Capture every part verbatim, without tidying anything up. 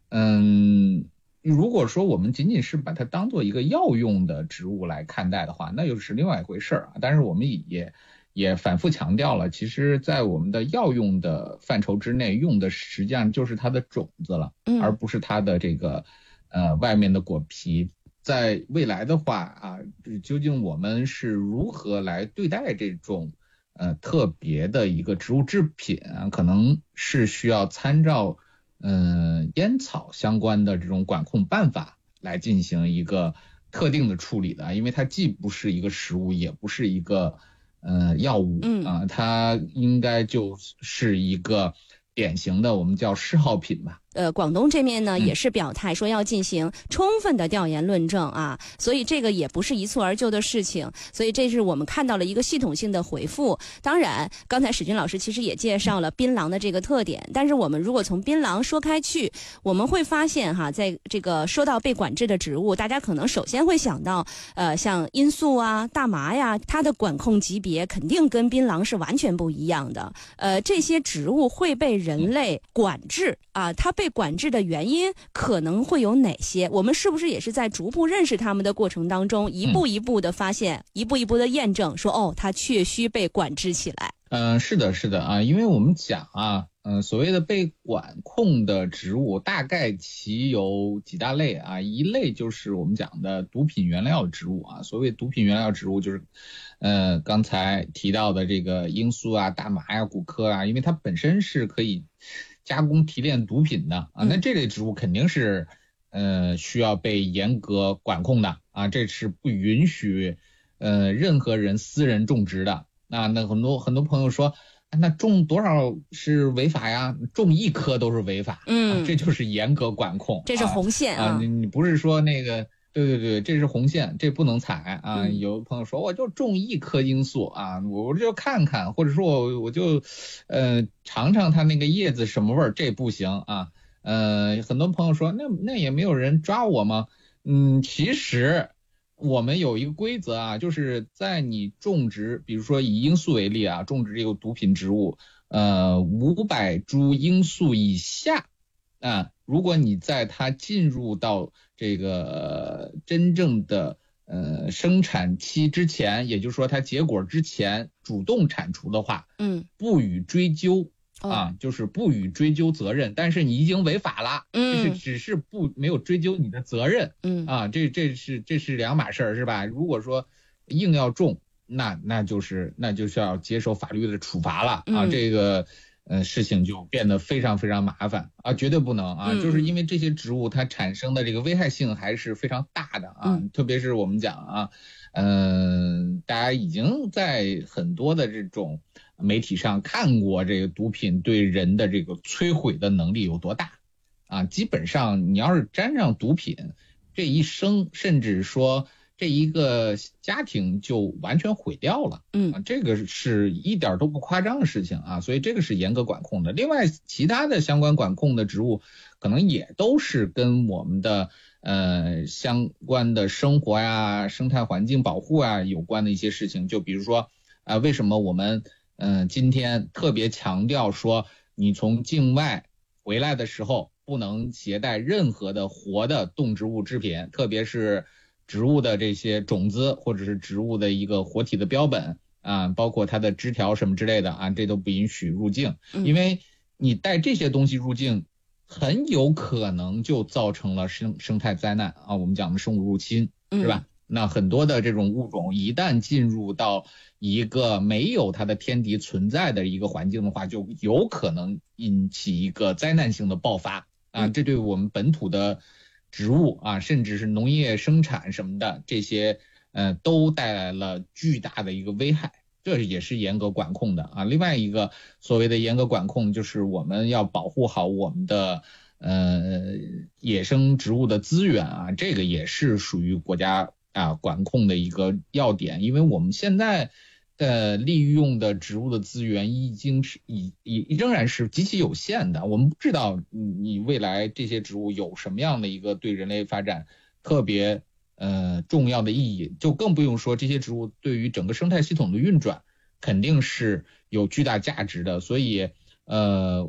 嗯，如果说我们仅仅是把它当做一个药用的植物来看待的话，那又是另外一回事儿啊。但是我们也也反复强调了，其实在我们的药用的范畴之内，用的实际上就是它的种子了， 嗯， 而不是它的这个呃外面的果皮。在未来的话啊，究竟我们是如何来对待这种呃特别的一个植物制品啊，可能是需要参照嗯、呃烟草相关的这种管控办法来进行一个特定的处理的，因为它既不是一个食物，也不是一个呃药物啊、呃，它应该就是一个典型的我们叫嗜好品吧。 呃，广东这面呢也是表态说要进行充分的调研论证啊，所以这个也不是一蹴而就的事情，所以这是我们看到了一个系统性的回复。当然，刚才史军老师其实也介绍了槟榔的这个特点，但是我们如果从槟榔说开去，我们会发现哈，在这个说到被管制的植物，大家可能首先会想到，呃，像罂粟啊、大麻呀，它的管控级别肯定跟槟榔是完全不一样的。呃，这些植物会被人类管制啊，它被管制的原因可能会有哪些？我们是不是也是在逐步认识它们的过程当中，一步一步的发现，嗯、一步一步的验证，说哦，它确需被管制起来？ 嗯、呃，是的，是的啊，因为我们讲啊，嗯、呃，所谓的被管控的植物，大概其有几大类啊，一类就是我们讲的毒品原料植物啊，所谓毒品原料植物就是，呃，刚才提到的这个罂粟啊、大麻呀、古柯啊，因为它本身是可以加工提炼毒品的啊，那这类植物肯定是呃需要被严格管控的啊，这是不允许呃任何人私人种植的。那那很多很多朋友说，那种多少是违法呀？种一颗都是违法，嗯、啊，这就是严格管控， 这是红线啊！ 啊你你不是说那个。对对对，这是红线，这不能踩啊！嗯、有朋友说，我就种一颗罂粟啊，我就看看，或者说我我就，呃，尝尝它那个叶子什么味儿，这不行啊。呃，很多朋友说，那那也没有人抓我吗？嗯，其实我们有一个规则啊，就是在你种植，比如说以罂粟为例啊，种植这个毒品植物，呃，五百株罂粟以下。啊，如果你在它进入到这个真正的呃生产期之前，也就是说它结果之前主动铲除的话， 嗯， 不予追究啊，就是不予追究责任。但是你已经违法了，嗯，这是只是不没有追究你的责任，嗯啊，这这是这是两码事儿，是吧？如果说硬要种，那那就是那就是要接受法律的处罚了啊，嗯、这个。呃，事情就变得非常非常麻烦啊，绝对不能啊，嗯、就是因为这些植物它产生的这个危害性还是非常大的啊，嗯、特别是我们讲啊，嗯、呃，大家已经在很多的这种媒体上看过这个毒品对人的这个摧毁的能力有多大啊，基本上你要是沾上毒品，这一生甚至说。这一个家庭就完全毁掉了，嗯、啊，这个是一点都不夸张的事情啊，所以这个是严格管控的。另外，其他的相关管控的植物，可能也都是跟我们的呃相关的生活呀、生态环境保护啊有关的一些事情。就比如说啊、呃，为什么我们嗯、呃、今天特别强调说，你从境外回来的时候不能携带任何的活的动植物制品，特别是。植物的这些种子或者是植物的一个活体的标本啊，包括它的枝条什么之类的啊，这都不允许入境，因为你带这些东西入境，很有可能就造成了生生态灾难啊，我们讲的生物入侵，是吧？嗯、那很多的这种物种一旦进入到一个没有它的天敌存在的一个环境的话，就有可能引起一个灾难性的爆发啊，这对我们本土的。植物啊，甚至是农业生产什么的，这些呃都带来了巨大的一个危害，这也是严格管控的啊。另外一个所谓的严格管控，就是我们要保护好我们的呃野生植物的资源啊，这个也是属于国家啊管控的一个要点，因为我们现在。的利用的植物的资源已经是已已仍然是极其有限的，我们不知道你未来这些植物有什么样的一个对人类发展特别呃重要的意义，就更不用说这些植物对于整个生态系统的运转肯定是有巨大价值的，所以呃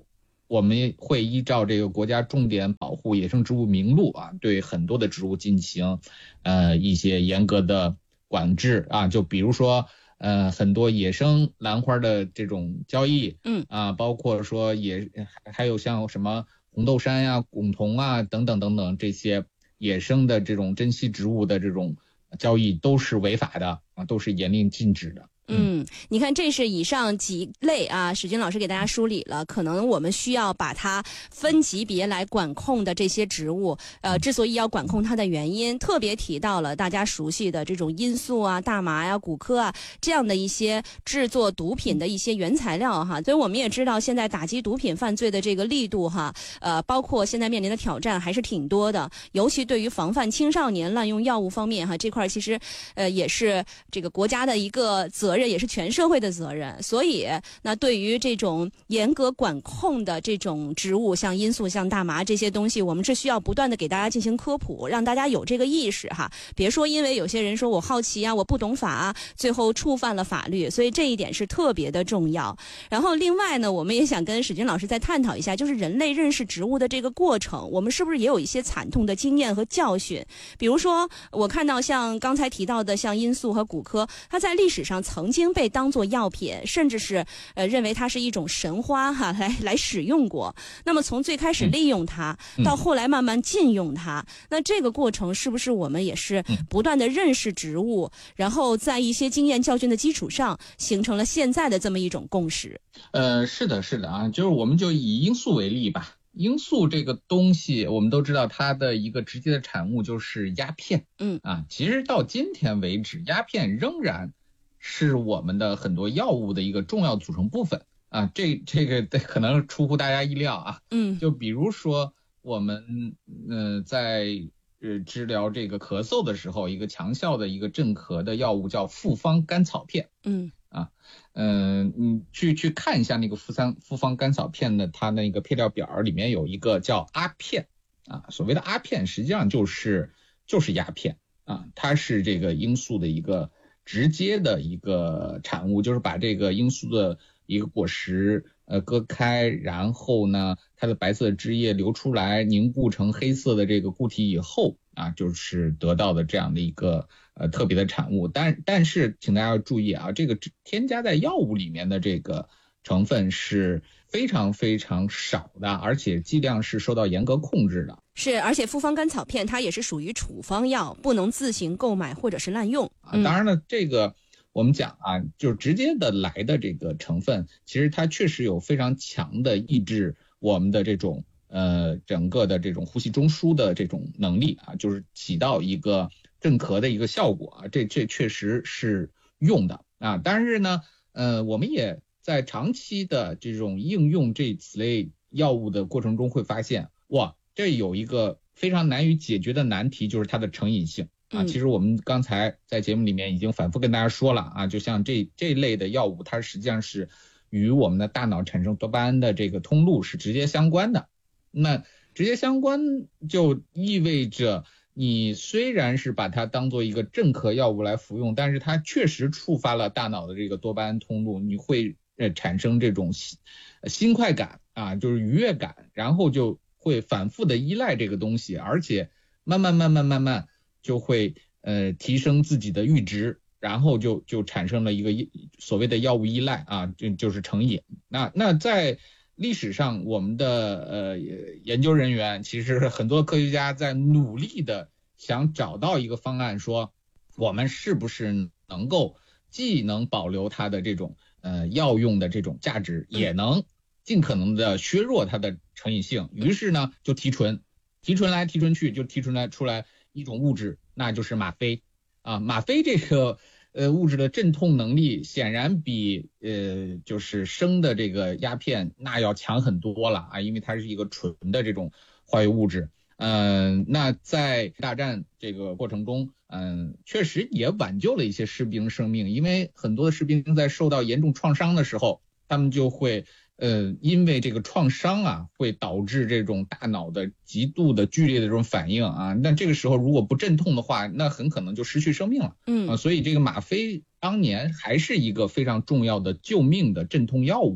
我们会依照这个国家重点保护野生植物名录啊，对很多的植物进行呃一些严格的管制啊，就比如说呃很多野生兰花的这种交易， 嗯啊，包括说也还有像什么红豆杉呀、梧桐啊等等等等这些野生的这种珍稀植物的这种交易都是违法的啊，都是严令禁止的。 嗯，你看，这是以上几类啊，史军老师给大家梳理了，可能我们需要把它分级别来管控的这些植物，呃，之所以要管控它的原因，特别提到了大家熟悉的这种罂粟啊、大麻呀、古柯啊这样的一些制作毒品的一些原材料哈。所以我们也知道，现在打击毒品犯罪的这个力度哈，呃，包括现在面临的挑战还是挺多的，尤其对于防范青少年滥用药物方面哈，这块其实呃也是这个国家的一个责任。也是全社会的责任，所以那对于这种严格管控的这种植物，像罂粟、像大麻这些东西，我们是需要不断的给大家进行科普，让大家有这个意识哈。别说因为有些人说我好奇啊，我不懂法啊，最后触犯了法律，所以这一点是特别的重要。然后另外呢，我们也想跟史军老师再探讨一下，就是人类认识植物的这个过程，我们是不是也有一些惨痛的经验和教训？比如说，我看到像刚才提到的，像罂粟和古柯，它在历史上曾经被当作药品，甚至是呃认为它是一种神花哈，来来使用过。那么从最开始利用它， 嗯、 到后来慢慢禁用它，那这个过程是不是我们也是不断的认识植物，然后在一些经验教训的基础上，形成了现在的这么一种共识？ 呃，是的，是的啊，就是我们就以罂粟为例吧。罂粟这个东西，我们都知道它的一个直接的产物就是鸦片。 嗯啊，其实到今天为止，鸦片仍然是我们的很多药物的一个重要组成部分啊，这这个可能出乎大家意料啊。 嗯， 就比如说我们呃在呃治疗这个咳嗽的时候，一个强效的一个镇咳的药物叫复方甘草片。 嗯啊，嗯、呃，你去去看一下那个复方复方甘草片的它那个配料表里面有一个叫阿片啊，所谓的阿片实际上就是就是鸦片啊，它是这个罂粟的一个直接的一个产物，就是把这个罂粟的一个果实呃割开，然后呢它的白色的汁液流出来，凝固成黑色的这个固体以后啊，就是得到的这样的一个呃特别的产物。但但是请大家要注意啊，这个添加在药物里面的这个成分是非常非常少的，而且剂量是受到严格控制的。 是，而且复方甘草片它也是属于处方药，不能自行购买或者是滥用。 啊，当然了，这个我们讲啊，就是直接的来的这个成分，其实它确实有非常强的抑制我们的这种呃整个的这种呼吸中枢的这种能力啊，就是起到一个镇咳的一个效果啊，这这确实是用的啊。但是呢，呃，我们也在长期的这种应用这此类药物的过程中会发现，哇，这有一个非常难以解决的难题，就是它的成瘾性啊。其实我们刚才在节目里面已经反复跟大家说了啊，就像这这类的药物，它实际上是与我们的大脑产生多巴胺的这个通路是直接相关的。那直接相关就意味着你虽然是把它当做一个镇咳药物来服用，但是它确实触发了大脑的这个多巴胺通路，你会呃产生这种新快感啊，就是愉悦感，然后就会反复的依赖这个东西，而且慢慢慢慢慢慢就会呃提升自己的阈值，然后就就产生了一个所谓的药物依赖啊，就就是成瘾。那那在历史上，我们的呃研究人员其实很多科学家在努力的想找到一个方案，说我们是不是能够既能保留它的这种呃药用的这种价值，也能尽可能的削弱它的成瘾性。于是呢，就提纯，提纯来提纯去，就提纯来出来一种物质，那就是吗啡啊。吗啡这个呃物质的镇痛能力显然比呃就是生的这个鸦片那要强很多了啊，因为它是一个纯的这种化学物质。嗯、呃，那在大战这个过程中，嗯、呃，确实也挽救了一些士兵生命，因为很多的士兵在受到严重创伤的时候，他们就会呃，因为这个创伤啊，会导致这种大脑的极度的剧烈的这种反应啊，那这个时候如果不镇痛的话，那很可能就失去生命了。嗯啊，所以这个吗啡当年还是一个非常重要的救命的镇痛药物。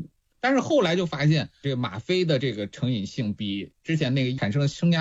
但是后来就发现这个吗啡的这个成瘾性比之前那个产生的升压